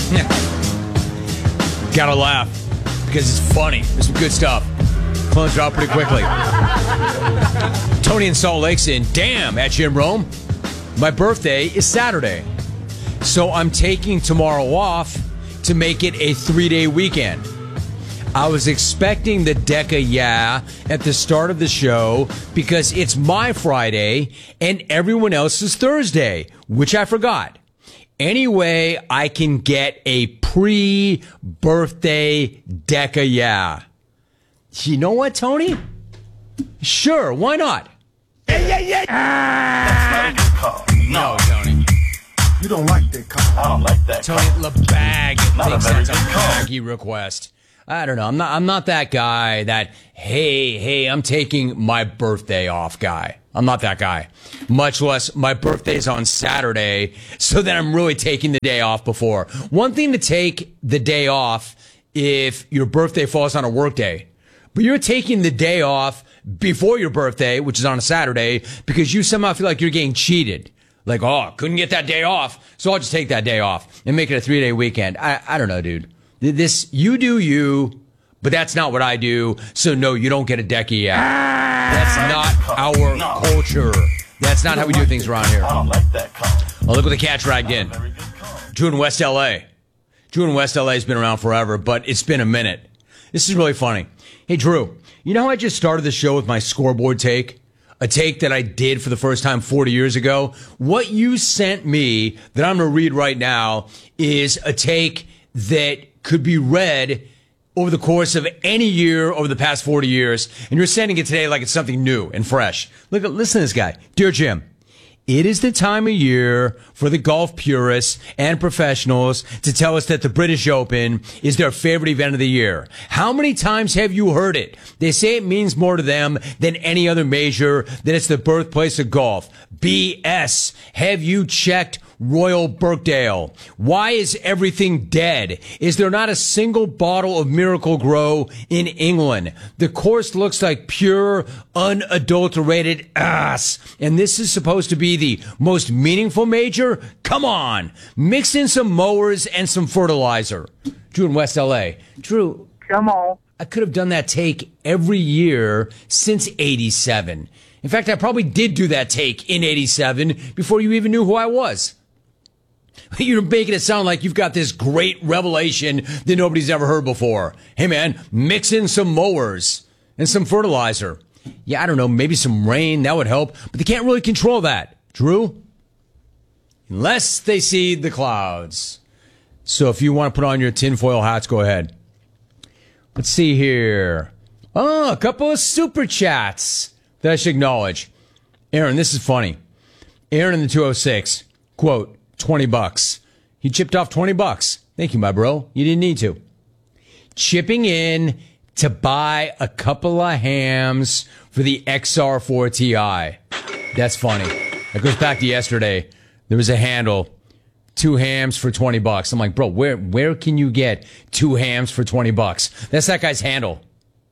Gotta laugh because it's funny. There's some good stuff. Clones drop pretty quickly. Tony in Salt Lake saying, damn, at Jim Rome, my birthday is Saturday. So I'm taking tomorrow off to make it a 3-day weekend. I was expecting the Deca yeah at the start of the show because it's my Friday and everyone else's Thursday, which I forgot. Anyway, I can get a pre-birthday Deca yeah. You know what, Tony? Sure, why not? That's not a good call. No, Tony. You don't like that call. I don't like that Tony call. LeBag Not thinks a very that's a good call. Maggie request. I don't know. I'm not that guy that, hey, I'm taking my birthday off guy. I'm not that guy. Much less my birthday's on Saturday, so that I'm really taking the day off before. One thing to take the day off if your birthday falls on a work day, but you're taking the day off before your birthday, which is on a Saturday, because you somehow feel like you're getting cheated. Like, oh, couldn't get that day off, so I'll just take that day off and make it a 3-day weekend. I don't know, dude. This, you do you, but that's not what I do. So no, you don't get a decky yet. That's not our culture. That's not how we do things around here. I don't like that call. Oh, look what the cat dragged in. Very good call. Drew in West LA. Drew in West LA has been around forever, but it's been a minute. This is really funny. Hey, Drew, you know how I just started the show with my scoreboard take? A take that I did for the first time 40 years ago? What you sent me that I'm going to read right now is a take that could be read over the course of any year over the past 40 years, and you're sending it today like it's something new and fresh. Listen to this guy. Dear Jim, it is the time of year for the golf purists and professionals to tell us that the British Open is their favorite event of the year. How many times have you heard it? They say it means more to them than any other major, that it's the birthplace of golf. BS. Have you checked Royal Birkdale? Why is everything dead? Is there not a single bottle of Miracle Grow in England? The course looks like pure, unadulterated ass. And this is supposed to be the most meaningful major? Come on. Mix in some mowers and some fertilizer. Drew in West LA. Drew. Come on. I could have done that take every year since 87. In fact, I probably did do that take in 87 before you even knew who I was. You're making it sound like you've got this great revelation that nobody's ever heard before. Hey, man, mix in some mowers and some fertilizer. Yeah, I don't know, maybe some rain, that would help. But they can't really control that, Drew. Unless they see the clouds. So if you want to put on your tinfoil hats, go ahead. Let's see here. Oh, a couple of super chats that I should acknowledge. Aaron, this is funny. Aaron in the 206, quote, $20. He chipped off $20. Thank you, my bro. You didn't need to. Chipping in to buy a couple of hams for the XR4 Ti. That's funny. That goes back to yesterday. There was a handle, 2 hams for $20. I'm like, bro, where can you get 2 hams for $20? That's that guy's handle.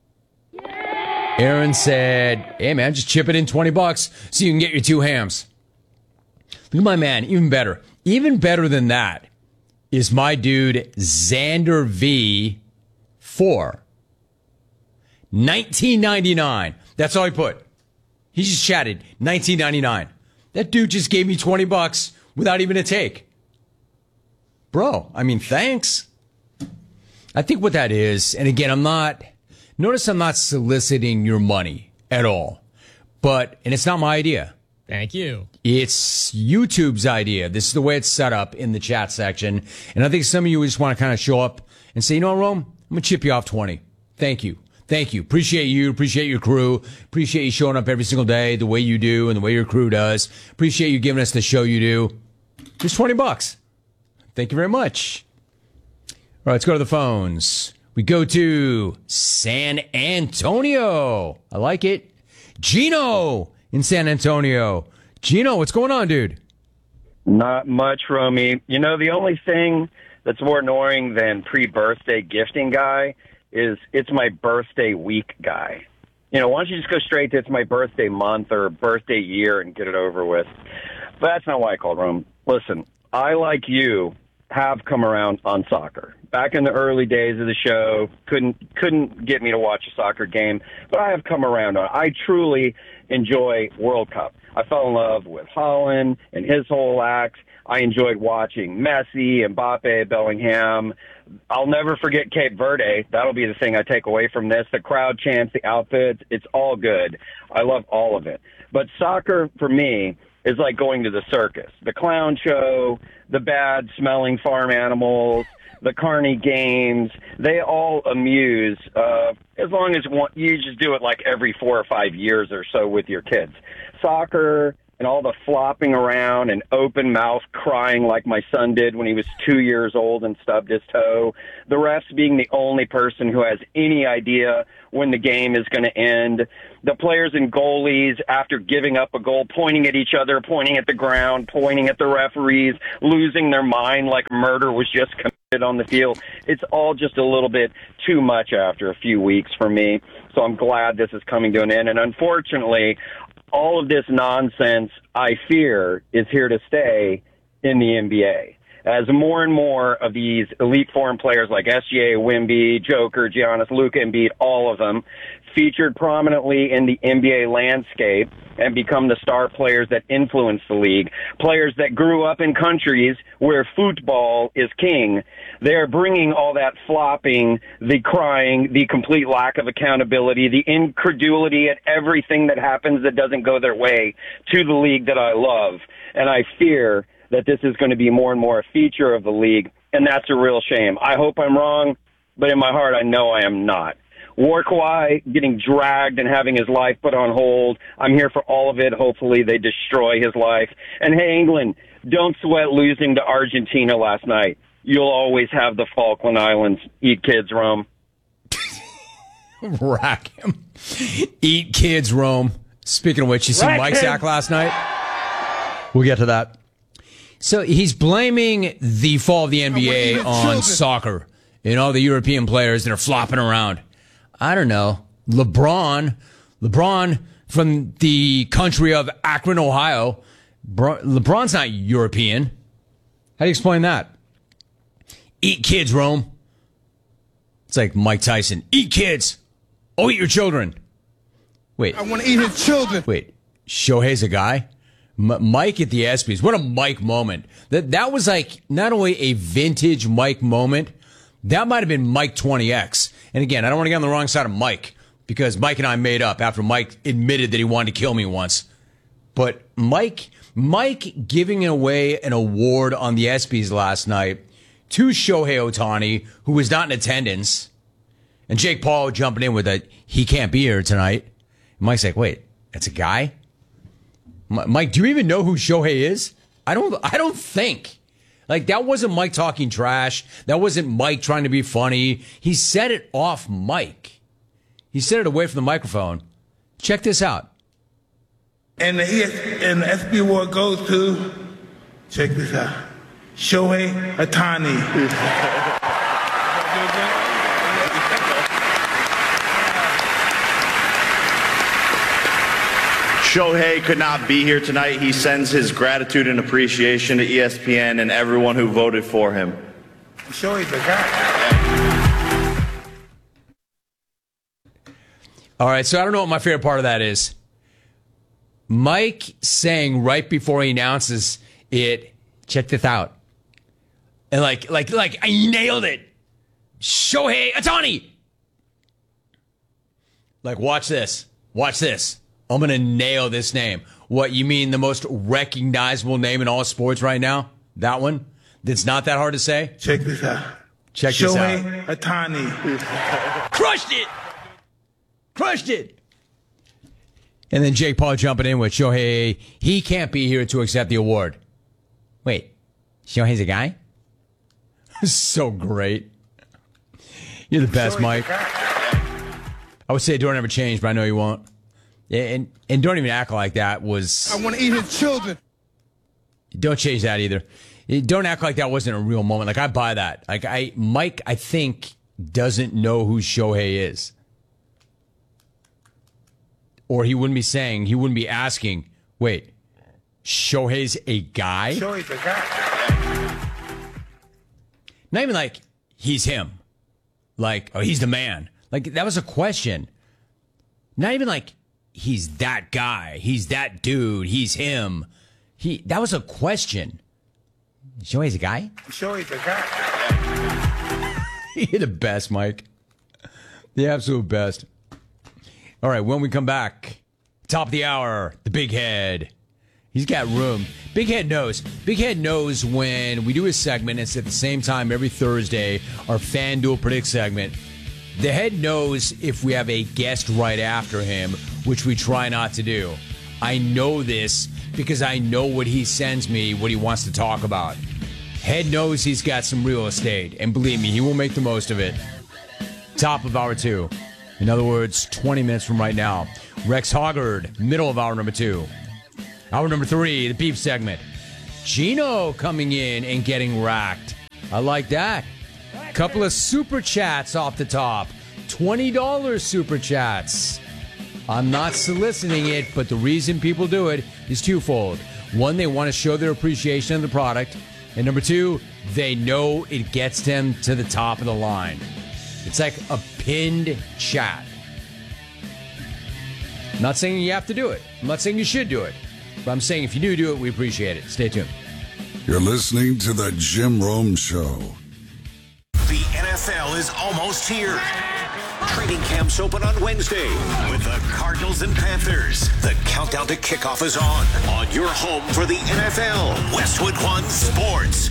Aaron said, hey, man, just chip it in $20 so you can get your 2 hams. Look at my man, even better. Even better than that is my dude, Xander V. 4. $19.99. That's all he put. He just chatted, $19.99. That dude just gave me $20 without even a take. Bro, I mean, thanks. I think what that is, and again, I'm not soliciting your money at all. And it's not my idea. Thank you. It's YouTube's idea. This is the way it's set up in the chat section. And I think some of you just want to kind of show up and say, you know what, Rome? I'm going to chip you off 20. Thank you. Thank you. Appreciate you. Appreciate your crew. Appreciate you showing up every single day the way you do and the way your crew does. Appreciate you giving us the show you do. Just $20. Thank you very much. All right, let's go to the phones. We go to San Antonio. I like it. Gino in San Antonio. Gino, what's going on, dude? Not much, Romy. You know, the only thing that's more annoying than pre-birthday gifting guy is it's my birthday week guy. You know, why don't you just go straight to it's my birthday month or birthday year and get it over with? But that's not why I called, Rome. Listen, I, like you, have come around on soccer. Back in the early days of the show, couldn't get me to watch a soccer game, but I have come around on it. I truly enjoy World Cup. I fell in love with Haaland and his whole act. I enjoyed watching Messi, Mbappe, Bellingham. I'll never forget Cape Verde. That'll be the thing I take away from this. The crowd chants, the outfits, it's all good. I love all of it. But soccer, for me, is like going to the circus. The clown show, the bad-smelling farm animals, the carny games, they all amuse as long as you just do it like every 4 or 5 years or so with your kids. Soccer and all the flopping around and open mouth crying like my son did when he was 2 years old and stubbed his toe. The refs being the only person who has any idea when the game is going to end. The players and goalies, after giving up a goal, pointing at each other, pointing at the ground, pointing at the referees, losing their mind like murder was just committed on the field. It's all just a little bit too much after a few weeks for me. So I'm glad this is coming to an end. And unfortunately, all of this nonsense, I fear, is here to stay in the NBA. As more and more of these elite foreign players like SGA, Wemby, Joker, Giannis, Luka, Embiid, all of them, featured prominently in the NBA landscape and become the star players that influence the league, players that grew up in countries where football is king. They're bringing all that flopping, the crying, the complete lack of accountability, the incredulity at everything that happens that doesn't go their way to the league that I love. And I fear that this is going to be more and more a feature of the league, and that's a real shame. I hope I'm wrong, but in my heart, I know I am not. War Kawhi getting dragged and having his life put on hold. I'm here for all of it. Hopefully they destroy his life. And hey, England, don't sweat losing to Argentina last night. You'll always have the Falkland Islands. Eat kids, Rome. Rack him. Eat kids, Rome. Speaking of which, you see Mike's act last night? We'll get to that. So he's blaming the fall of the NBA on soccer and all the European players that are flopping around. I don't know. LeBron from the country of Akron, Ohio. LeBron's not European. How do you explain that? Eat kids, Rome. It's like Mike Tyson. Eat kids. Oh, eat your children. Wait. I want to eat his children. Wait. Shohei's a guy? Mike at the ESPYs. What a Mike moment. That was like not only a vintage Mike moment, that might have been Mike 20X. And again, I don't want to get on the wrong side of Mike because Mike and I made up after Mike admitted that he wanted to kill me once. But Mike giving away an award on the ESPYs last night to Shohei Ohtani, who was not in attendance, and Jake Paul jumping in with a, he can't be here tonight. And Mike's like, wait, that's a guy? Mike, do you even know who Shohei is? I don't think. Like, that wasn't Mike talking trash. That wasn't Mike trying to be funny. He said it off mic. He said it away from the microphone. Check this out. And the SB award goes to, check this out, Shohei Ohtani. Shohei could not be here tonight. He sends his gratitude and appreciation to ESPN and everyone who voted for him. Shohei's the guy. All right, so I don't know what my favorite part of that is. Mike saying right before he announces it, check this out. And like I nailed it. Shohei Ohtani. Like, watch this. Watch this. I'm going to nail this name. What, you mean the most recognizable name in all sports right now? That one? That's not that hard to say? Check this out. Check this out. Shohei Ohtani. Crushed it! Crushed it! And then Jake Paul jumping in with Shohei. He can't be here to accept the award. Wait, Shohei's a guy? So great. You're the best, Mike. I would say don't ever change, but I know you won't. And don't even act like that was... I want to eat his children. Don't change that either. Don't act like that wasn't a real moment. Like, I buy that. Like, Mike, I think, doesn't know who Shohei is. Or he wouldn't be asking, wait, Shohei's a guy? Shohei's a guy. Not even like he's him. Like, oh, he's the man. Like, that was a question. Not even like he's that guy. He's that dude. He's him. That was a question. Sure he's a guy? Sure he's a guy. You're the best, Mike. The absolute best. All right, when we come back, top of the hour, the Big Head. He's got room. Big Head knows. Big Head knows when we do a segment, it's at the same time every Thursday, our FanDuel Predict segment. The Head knows if we have a guest right after him, which we try not to do. I know this because I know what he sends me, what he wants to talk about. Head knows he's got some real estate, and believe me, he will make the most of it. Top of hour 2. In other words, 20 minutes from right now. Rex Hoggard, middle of hour number 2. Hour number 3, the beef segment. Gino coming in and getting racked. I like that. Couple of super chats off the top. $20 super chats. I'm not soliciting it, but the reason people do it is twofold. One, they want to show their appreciation of the product. And number 2, they know it gets them to the top of the line. It's like a pinned chat. I'm not saying you have to do it. I'm not saying you should do it. But I'm saying if you do it, we appreciate it. Stay tuned. You're listening to The Jim Rome Show. The NFL is almost here. Training camps open on Wednesday with the Cardinals and Panthers. The countdown to kickoff is on your home for the NFL, Westwood One Sports.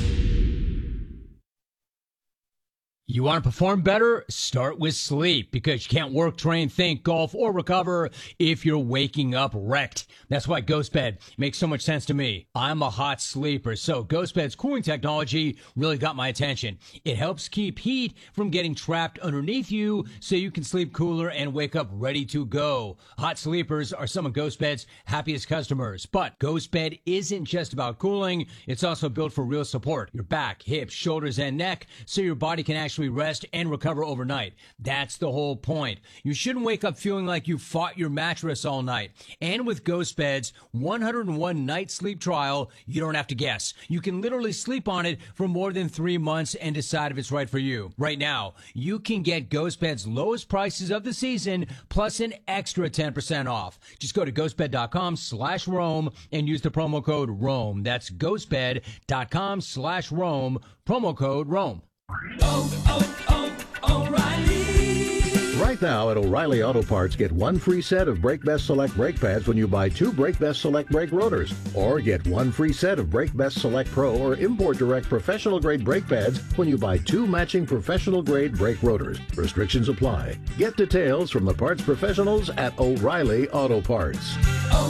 You want to perform better? Start with sleep, because you can't work, train, think, golf, or recover if you're waking up wrecked. That's why GhostBed makes so much sense to me. I'm a hot sleeper, so GhostBed's cooling technology really got my attention. It helps keep heat from getting trapped underneath you so you can sleep cooler and wake up ready to go. Hot sleepers are some of GhostBed's happiest customers. But GhostBed isn't just about cooling. It's also built for real support. Your back, hips, shoulders, and neck, so your body can actually rest and recover overnight. That's the whole point. You shouldn't wake up feeling like you fought your mattress all night. And with GhostBed's 101 night sleep trial, you don't have to guess. You can literally sleep on it for more than 3 months and decide if it's right for you. Right now, you can get GhostBed's lowest prices of the season plus an extra 10% off. Just go to ghostbed.com/Rome and use the promo code ROME. That's ghostbed.com/Rome, promo code ROME. O'Reilly. Right now at O'Reilly Auto Parts, get one free set of Brake Best Select brake pads when you buy 2 Brake Best Select brake rotors. Or get one free set of Brake Best Select Pro or Import Direct professional grade brake pads when you buy 2 matching professional grade brake rotors. Restrictions apply. Get details from the parts professionals at O'Reilly Auto Parts.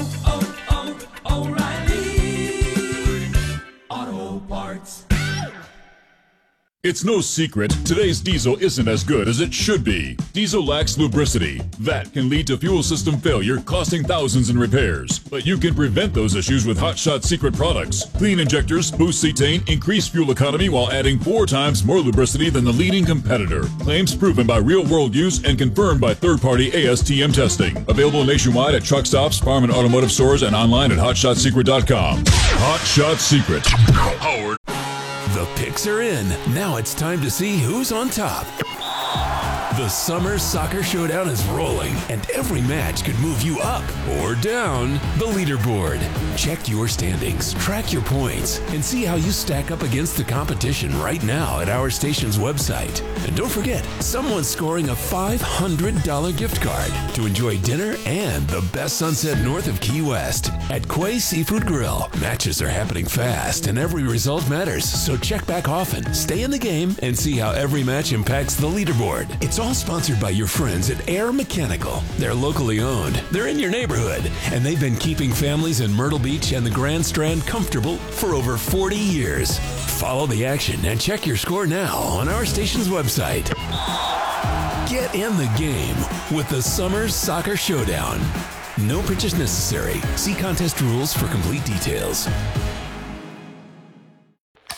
O'Reilly Auto Parts. It's no secret, today's diesel isn't as good as it should be. Diesel lacks lubricity. That can lead to fuel system failure, costing thousands in repairs. But you can prevent those issues with Hot Shot Secret products. Clean injectors, boost cetane, increase fuel economy while adding 4 times more lubricity than the leading competitor. Claims proven by real-world use and confirmed by third-party ASTM testing. Available nationwide at truck stops, farm and automotive stores, and online at hotshotsecret.com. Hot Shot Secret. Powered. The picks are in. Now it's time to see who's on top. The Summer Soccer Showdown is rolling, and every match could move you up or down the leaderboard. Check your standings, track your points, and see how you stack up against the competition right now at our station's website. And don't forget, someone's scoring a $500 gift card to enjoy dinner and the best sunset north of Key West at Quay Seafood Grill. Matches are happening fast, and every result matters, so check back often, stay in the game, and see how every match impacts the leaderboard. It's all sponsored by your friends at Air Mechanical. They're locally owned, they're in your neighborhood, and they've been keeping families in Myrtle Beach and the Grand Strand comfortable for over 40 years. Follow the action and check your score now on our station's website. Get in the game with the Summer Soccer Showdown. No purchase necessary. See contest rules for complete details. Action.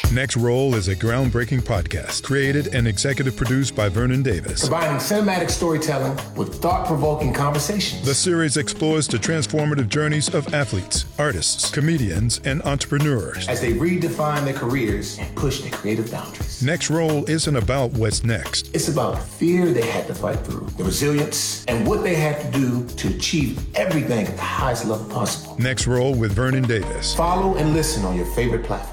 Next Roll is a groundbreaking podcast created and executive produced by Vernon Davis. Combining cinematic storytelling with thought-provoking conversations. The series explores the transformative journeys of athletes, artists, comedians, and entrepreneurs as they redefine their careers and push their creative boundaries. Next Roll isn't about what's next. It's about the fear they had to fight through, the resilience, and what they had to do to achieve everything at the highest level possible. Next Roll with Vernon Davis. Follow and listen on your favorite platform.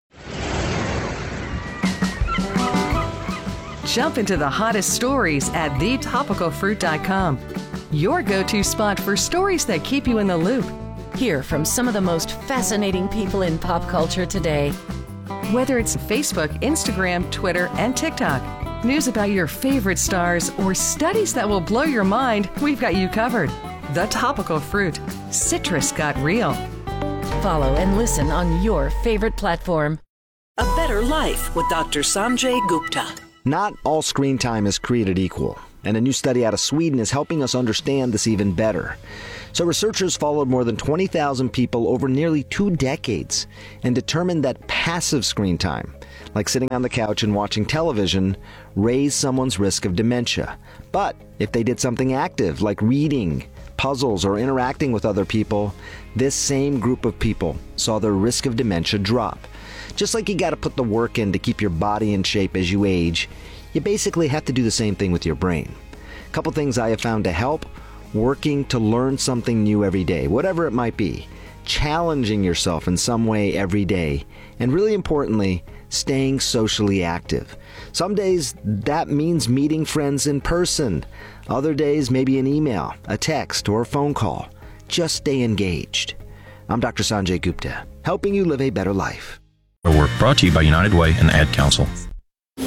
Jump into the hottest stories at thetopicalfruit.com. Your go-to spot for stories that keep you in the loop. Hear from some of the most fascinating people in pop culture today. Whether it's Facebook, Instagram, Twitter, and TikTok, news about your favorite stars, or studies that will blow your mind, we've got you covered. The Topical Fruit. Citrus got real. Follow and listen on your favorite platform. A Better Life with Dr. Sanjay Gupta. Not all screen time is created equal, and a new study out of Sweden is helping us understand this even better. So researchers followed more than 20,000 people over nearly 2 decades and determined that passive screen time, like sitting on the couch and watching television, raised someone's risk of dementia. But if they did something active, like reading, puzzles, or interacting with other people, this same group of people saw their risk of dementia drop. Just like you got to put the work in to keep your body in shape as you age, you basically have to do the same thing with your brain. A couple things I have found to help: working to learn something new every day, whatever it might be, challenging yourself in some way every day, and really importantly, staying socially active. Some days that means meeting friends in person. Other days maybe an email, a text, or a phone call. Just stay engaged. I'm Dr. Sanjay Gupta, helping you live a better life. Our work brought to you by United Way and the Ad Council.